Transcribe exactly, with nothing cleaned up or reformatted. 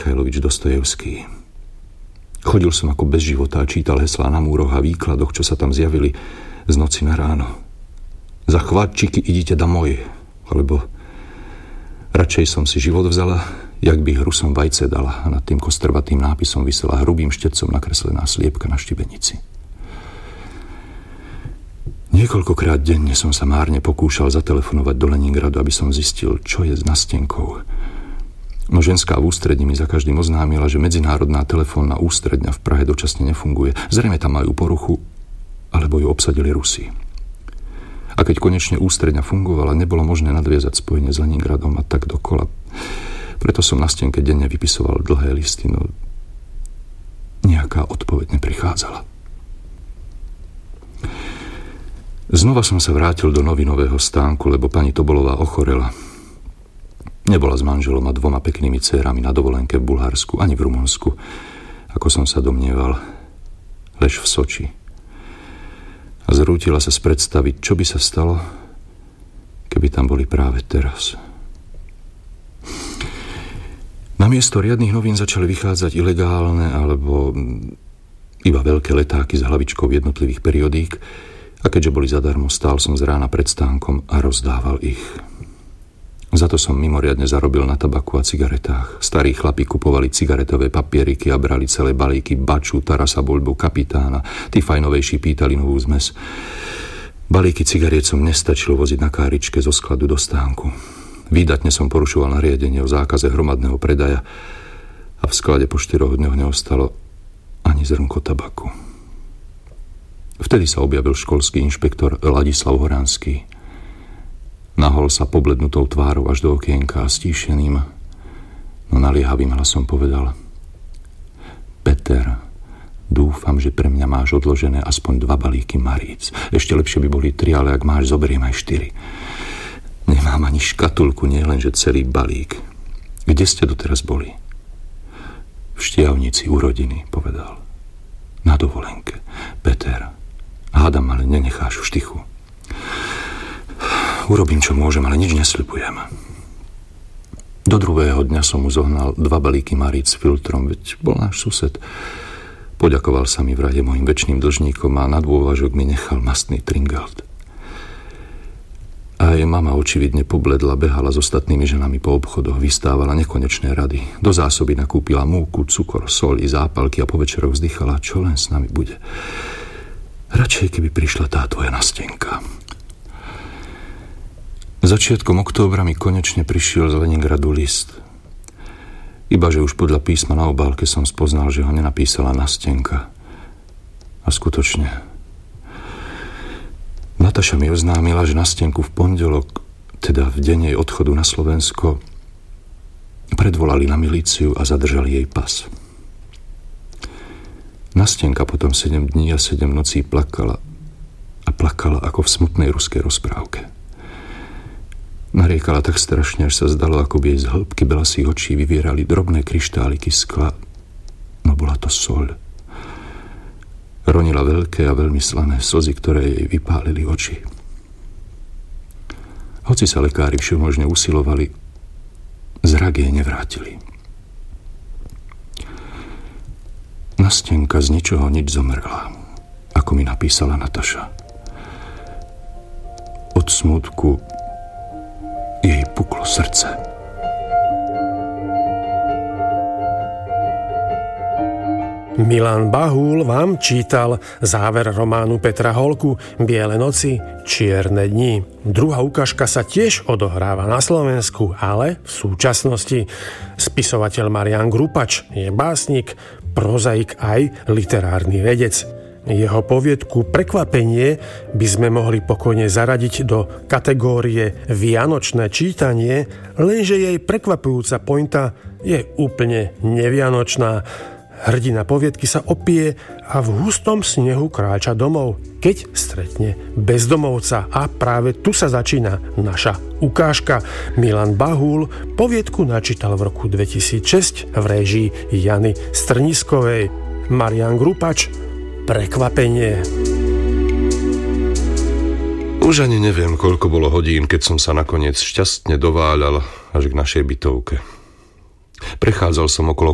Michailovič Dostojevský. Chodil som ako bez života a čítal heslá na múroch a výkladoch, čo sa tam zjavili z noci na ráno. Za chváčiky idite domoj, alebo radšej som si život vzala, jak by hru som vajce dala, a nad tým kostrvatým nápisom visela hrubým štecom nakreslená sliepka na štibenici. Niekoľkokrát denne som sa márne pokúšal zatelefonovať do Leningradu, aby som zistil, čo je s Nastenkou. No ženská v ústredí mi za každým oznámila, že medzinárodná telefónna ústredňa v Prahe dočasne nefunguje. Zrejme tam majú poruchu, alebo ju obsadili Rusi. A keď konečne ústredňa fungovala, nebolo možné nadviazať spojenie s Leningradom a tak dokola. Preto som Nastenke denne vypisoval dlhé listy, no nejaká odpoveď neprichádzala. Znova som sa vrátil do novinového stánku, lebo pani Tobolová ochorela. Nebola s manželom a dvoma peknými dcérami na dovolenke v Bulharsku ani v Rumunsku, ako som sa domnieval, lež v Soči. A zrútila sa z predstavy, čo by sa stalo, keby tam boli práve teraz. Namiesto riadnych novín začali vychádzať ilegálne alebo iba veľké letáky s hlavičkou jednotlivých periodík, a keďže boli zadarmo, stál som z rána pred stánkom a rozdával ich. Za to som mimoriadne zarobil na tabaku a cigaretách. Starí chlapi kupovali cigaretové papieriky a brali celé balíky Baču, Tarasa Bulbu, Kapitána. Tí fajnovejší pýtali novú zmes. Balíky cigariet som nestačilo voziť na káričke zo skladu do stánku. Výdatne som porušoval nariadenie o zákaze hromadného predaja a v sklade po štyroch dňoch neostalo ani zrnko tabaku. Vtedy sa objavil školský inšpektor Ladislav Horanský. Nahol sa poblednutou tvárou až do okienka a stíšeným, no naliehavým hlasom povedal: Peter, dúfam, že pre mňa máš odložené aspoň dva balíky Maríc. Ešte lepšie by boli tri, ale ak máš, zoberiem aj štyri. Nemám ani škatulku, nie len, že celý balík. Kde ste doteraz boli? V Štiavnici u rodiny, povedal. Na dovolenke. Peter, hádam, ale nenecháš v štychu. Urobím, čo môžem, ale nič nesľubujem. Do druhého dňa som mu zohnal dva balíky Maríc s filtrom, veď bol náš sused. Poďakoval sa mi vraj mojim večným dlžníkom a na dôvažok mi nechal mastný tringelt. Aj mama očividne pobledla, behala s ostatnými ženami po obchodoch, vystávala nekonečné rady. Do zásoby nakúpila múku, cukor, soľ i zápalky a po večeroch vzdychala, čo len s nami bude. Radšej, keby prišla tá tvoja Nastenka. Začiatkom októbra mi konečne prišiel z Leningradu list. Ibaže už podľa písma na obálke som spoznal, že ho nenapísala Nastenka. A skutočne. Nataša mi oznámila, že Nastenku v pondelok, teda v deň jej odchodu na Slovensko, predvolali na milíciu a zadržali jej pas. Nastenka potom sedem dní a sedem nocí plakala a plakala ako v smutnej ruskej rozprávke. Nariekala tak strašne, až sa zdalo, ako by jej z hĺbky belasých očí vyvierali drobné kryštáliky skla, no bola to soľ. Ronila veľké a veľmi slané slzy, ktoré jej vypálili oči. Hoci sa lekári všemožne usilovali, zrak jej nevrátili. Nastenka z ničoho nič zomrela, ako mi napísala Nataša. Od smútku jej puklo srdce. Milan Bahúl vám čítal záver románu Petra Holku Biele noci, čierne dni. Druhá ukážka sa tiež odohráva na Slovensku, ale v súčasnosti. Spisovateľ Marián Grupač je básnik, prozaik aj literárny vedec. Jeho poviedku Prekvapenie by sme mohli pokojne zaradiť do kategórie vianočné čítanie, lenže jej prekvapujúca pointa je úplne nevianočná. Hrdina poviedky sa opije a v hustom snehu kráča domov, keď stretne bezdomovca. A práve tu sa začína naša ukážka. Milan Bahúl poviedku načítal v roku dvetisícšesť v réžii Jany Strniskovej. Marián Grupač, Prekvapenie. Už ani neviem, koľko bolo hodín, keď som sa nakoniec šťastne dováľal až k našej bytovke. Prechádzal som okolo